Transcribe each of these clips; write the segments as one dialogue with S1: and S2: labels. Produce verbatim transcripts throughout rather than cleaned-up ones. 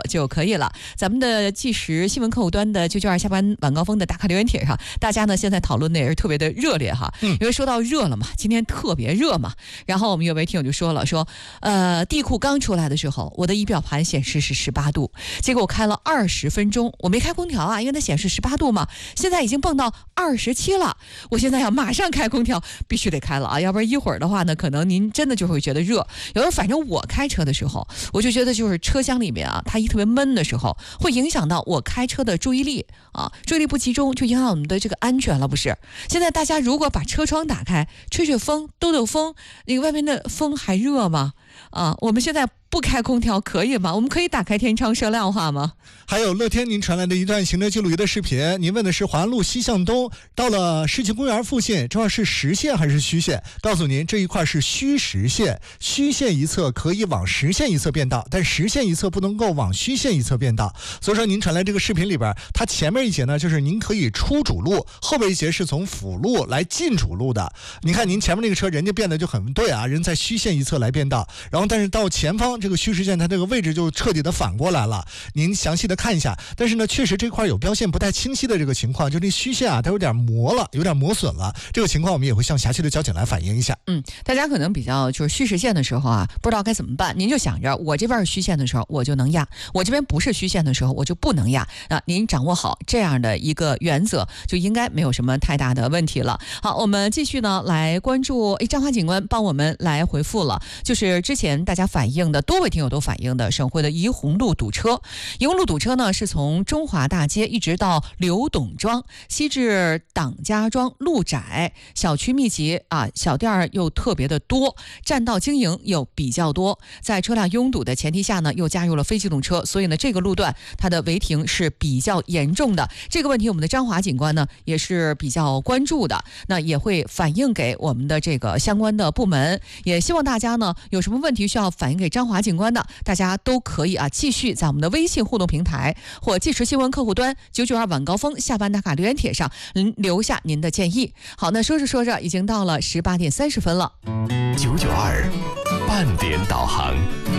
S1: 就可以了。咱们的即时新闻客户端的九九二下班晚高峰的打卡留言帖上，大家呢现在讨论的也是特别的热烈哈，
S2: 嗯、
S1: 因为说到热了嘛，今天特别热嘛。然后我们有位听友就说了，说呃地库刚出来的时候，我的仪表盘显示是十八度，结果我开了二十分钟，我没开空调啊，因为它显示十八度嘛，现在已经蹦到二十七了，我现在要马上开空调，必须得开了啊，要不然一会儿的话呢，可能您真的就会觉得热。有时候反正我开车的时候，我就觉得就是车厢里面啊，它一特别闷的时候，会影响到我开车的注意力啊，注意力不集中，就影响我们的这个安全了，不是？现在大家如果把车窗打开，吹吹风，兜兜风，那个外面的风还热吗？啊，我们现在不开空调可以吗？我们可以打开天窗车辆化吗？
S2: 还有乐天您传来的一段行车记录仪的视频，您问的是华安路西向东到了世纪公园附近，这块是实线还是虚线？告诉您，这一块是虚实线，虚线一侧可以往实线一侧变道，但实线一侧不能够往虚线一侧变道。所以说您传来这个视频里边，它前面一节呢就是您可以出主路，后边一节是从辅路来进主路的。你看您前面那个车人家变得就很对啊，人在虚线一侧来变道，然后但是到前方这个虚实线它这个位置就彻底的反过来了，您详细的看一下。但是呢确实这块有标线不太清晰的这个情况，就这虚线啊它有点磨了，有点磨损了，这个情况我们也会向辖区的交警来反映一下。
S1: 嗯，大家可能比较就是虚实线的时候啊，不知道该怎么办，您就想着我这边是虚线的时候我就能压，我这边不是虚线的时候我就不能压，那您掌握好这样的一个原则，就应该没有什么太大的问题了。好，我们继续呢来关注，诶，张华警官帮我们来回复了，就是之前大家反映的，多位听友都反映的省会的怡红路堵车。怡红路堵车呢是从中华大街一直到刘董庄，西至党家庄，路窄，小区密集啊，小店又特别的多，占道经营又比较多，在车辆拥堵的前提下呢，又加入了非机动车，所以呢这个路段它的违停是比较严重的。这个问题我们的张华警官呢也是比较关注的，那也会反映给我们的这个相关的部门，也希望大家呢有什么问题需要反映给张华警官的，大家都可以啊继续在我们的微信互动平台或即时新闻客户端九九二晚高峰下班打卡留言帖上您留下您的建议。好，那说着说着已经到了十八点三十分了。
S3: 九九二半点导航，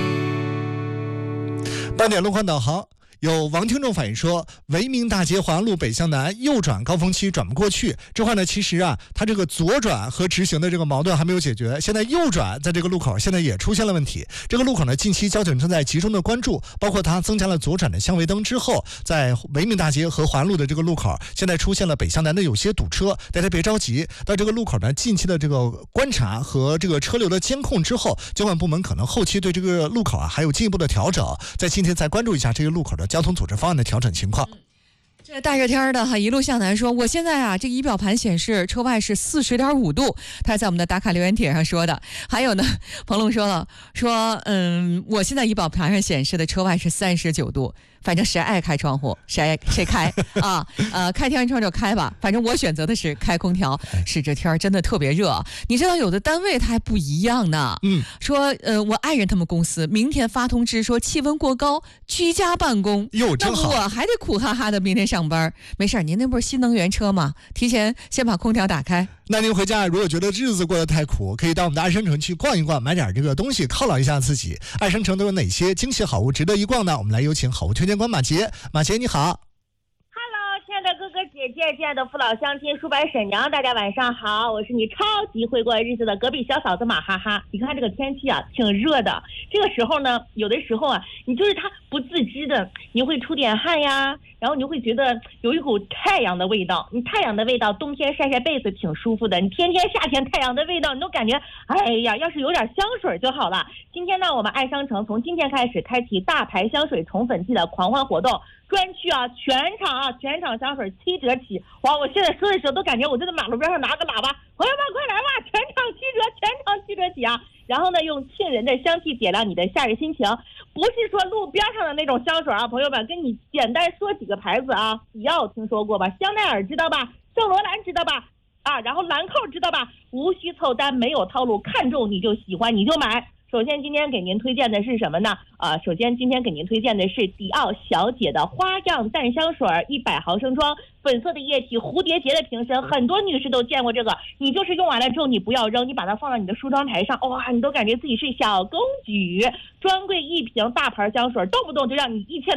S2: 半点路况导航。有王听众反映说，维明大街华安路北向南右转高峰期转不过去，这块呢其实啊它这个左转和直行的这个矛盾还没有解决，现在右转在这个路口现在也出现了问题。这个路口呢近期交警正在集中的关注，包括它增加了左转的相违灯之后，在维明大街和华安路的这个路口现在出现了北向南的有些堵车，大家别着急，到这个路口呢近期的这个观察和这个车流的监控之后，交管部门可能后期对这个路口啊还有进一步的调整，在今天再关注一下这个路口的交通组织方案的调整情况。
S1: 这大热天的哈，一路向南说，我现在啊，这个仪表盘显示车外是四十点五度，他在我们的打卡留言帖上说的。还有呢，彭龙说了，说嗯，我现在仪表盘上显示的车外是三十九度。反正谁爱开窗户谁谁开啊，呃，开天窗就开吧。反正我选择的是开空调，是这天真的特别热。你知道有的单位它还不一样呢，
S2: 嗯，
S1: 说呃，我爱人他们公司明天发通知说气温过高，居家办公。
S2: 哟，真好。
S1: 那我还得苦哈哈的明天上班。没事，您那不是新能源车吗？提前先把空调打开。
S2: 那您回家如果觉得日子过得太苦，可以到我们的爱商城去逛一逛，买点这个东西犒劳一下自己。爱商城都有哪些惊喜好物值得一逛呢？我们来有请好物推荐官马杰。马杰你好。
S4: Hello， 亲爱的哥哥姐姐，亲爱的父老乡亲、叔伯婶娘，大家晚上好，我是你超级会过日子的隔壁小嫂子马哈哈。你看这个天气啊，挺热的。这个时候呢，有的时候啊，你就是他不自知的，你会出点汗呀，然后你就会觉得有一股太阳的味道。你太阳的味道，冬天晒晒被子挺舒服的。你天天夏天太阳的味道，你都感觉，哎呀，要是有点香水就好了。今天呢，我们爱商城从今天开始开启大牌香水宠粉季的狂欢活动。专区啊，全场啊，全场香水七折起！哇，我现在说的时候都感觉我就在马路边上拿个喇叭，朋友们快来吧，全场七折，全场七折起啊！然后呢，用沁人的香气点亮你的夏日心情，不是说路边上的那种香水啊，朋友们，跟你简单说几个牌子啊，迪奥听说过吧？香奈儿知道吧？圣罗兰知道吧？啊，然后兰蔻知道吧？无需凑单，没有套路，看中你就喜欢你就买。首先今天给您推荐的是什么呢？啊，首先今天给您推荐的是迪奥小姐的花样淡香水，一百毫升装，粉色的液体，蝴蝶结的瓶身，很多女士都见过这个。你就是用完了之后你不要扔，你把它放到你的梳妆台上，哇，你都感觉自己是小公举。专柜一瓶大牌香水，动不动就让你一千